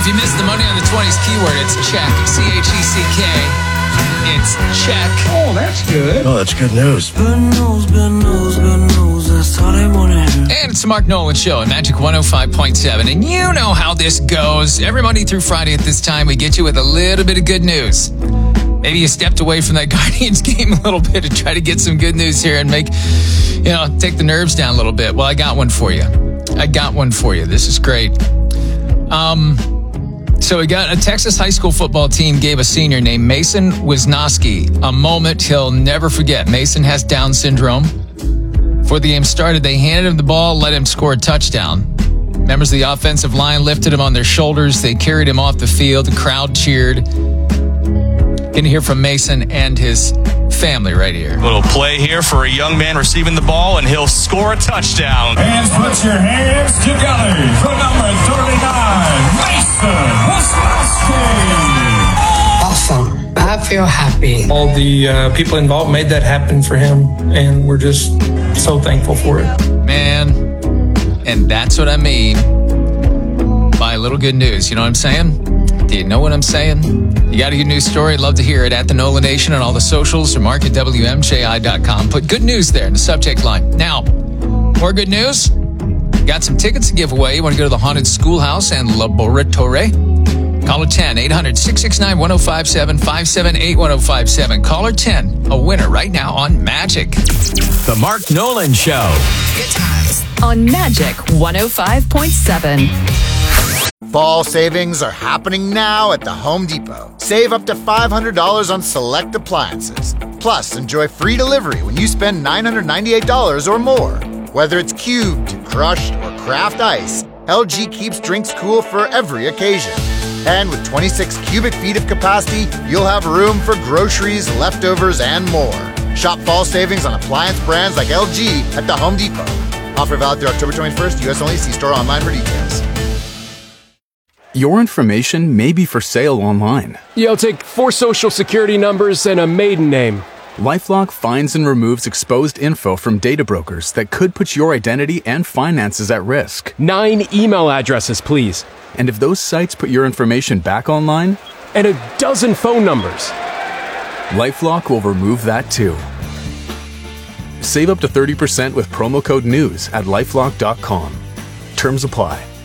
you missed the Money on the 20s keyword, it's check. C-H-E-C-K. It's check. Oh, that's good. Oh, that's good news. Good news, that's all they want to hear. And it's the Mark Nolan Show on Magic 105.7. And you know how this goes. Every Monday through Friday at this time, we get you with a little bit of good news. Maybe you stepped away from that Guardians game a little bit to try to get some good news here and take the nerves down a little bit. Well, I got one for you. This is great. So we got a Texas high school football team gave a senior named Mason Wisnowski a moment he'll never forget. Mason has Down syndrome. Before the game started, they handed him the ball, let him score a touchdown. Members of the offensive line lifted him on their shoulders. They carried him off the field. The crowd cheered. Going to hear from Mason and his family right here. Little play here for a young man receiving the ball, and he'll score a touchdown. Hands, put your hands together for number 39, Mason Wisnowski. Awesome. I feel happy. All the people involved made that happen for him, and we're just so thankful for it. Man, and that's what I mean by a little good news. You know what I'm saying? Do you know what I'm saying? You got a good news story? Love to hear it at the Nolan Nation and all the socials or mark at WMJI.com. Put good news there in the subject line. Now, more good news. Got some tickets to give away. You want to go to the Haunted Schoolhouse and Laboratory? Caller 10, 800-669-1057, 578-1057. Caller 10, a winner right now on Magic. The Mark Nolan Show. Good times on Magic 105.7. Fall savings are happening now at the Home Depot. Save up to $500 on select appliances. Plus, enjoy free delivery when you spend $998 or more. Whether it's cubed, crushed, or craft ice, LG keeps drinks cool for every occasion. And with 26 cubic feet of capacity, you'll have room for groceries, leftovers, and more. Shop fall savings on appliance brands like LG at the Home Depot. Offer valid through October 21st, U.S. only. See store online for details. Your information may be for sale online. Yo, take 4 social security numbers and a maiden name. LifeLock finds and removes exposed info from data brokers that could put your identity and finances at risk. 9 email addresses, please. And if those sites put your information back online? And a dozen phone numbers. LifeLock will remove that too. Save up to 30% with promo code NEWS at LifeLock.com. Terms apply.